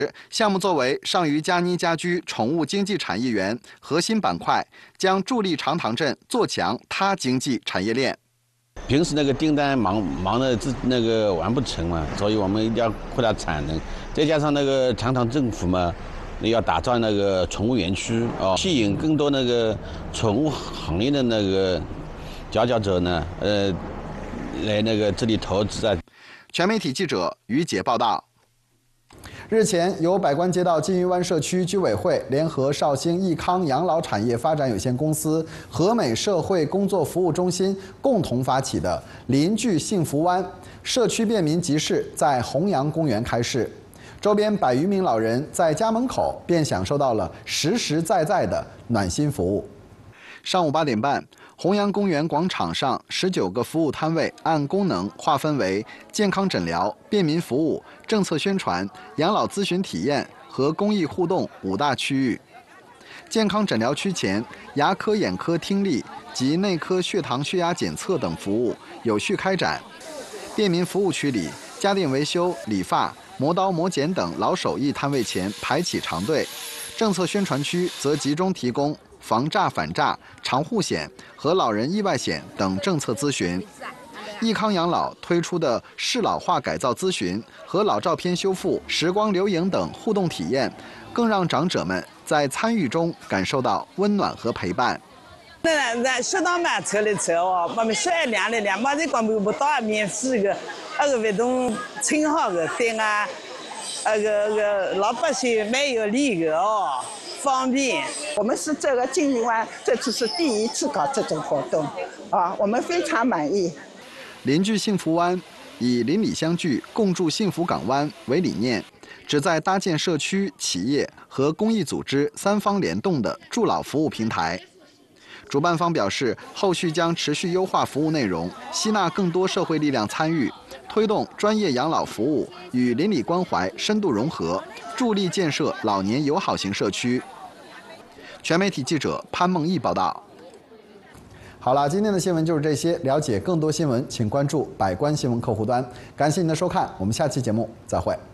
项目作为上虞佳妮家居宠物经济产业园核心板块，将助力长塘镇做强他经济产业链。 平时那个订单忙的完不成嘛，所以我们一定要扩大产能。再加上那个长塘政府嘛，要打造那个宠物园区吸引更多那个宠物行业的那个佼佼者呢，来这里投资啊。 全媒体记者于杰报道。日前，由百官街道金鱼湾社区居委会联合绍兴益康养老产业发展有限公司、和美社会工作服务中心共同发起的“邻居幸福湾”社区便民集市在弘阳公园开市，周边100余名老人在家门口便享受到了实实在在的暖心服务。上午8点半。弘阳公园广场上19个服务摊位按功能划分为健康诊疗、便民服务、政策宣传、养老咨询体验和公益互动5大区域。健康诊疗区前，牙科、眼科、听力及内科血糖、血压检测等服务有序开展。便民服务区里，家电维修、理发、磨刀磨剪等老手艺摊位前排起长队。政策宣传区则集中提供防诈反诈、长护险和老人意外险等政策咨询。益康养老推出的适老化改造咨询和老照片修复、时光留影等互动体验，更让长者们在参与中感受到温暖和陪伴。 那适当买车的车哦，我们小孩量的量，把这光不到免费的，活动挺好的，对啊，老百姓没有理的哦。方便， 我们是这个金鱼湾，这次是第1次搞这种活动，我们非常满意。 邻居幸福湾以邻里相聚、共筑幸福港湾为理念，旨在搭建社区、企业和公益组织3方联动的助老服务平台。主办方表示，后续将持续优化服务内容，吸纳更多社会力量参与，推动专业养老服务与邻里关怀深度融合，助力建设老年友好型社区。全媒体记者潘梦毅报道。好了，今天的新闻就是这些。了解更多新闻，请关注百官新闻客户端。感谢您的收看，我们下期节目再会。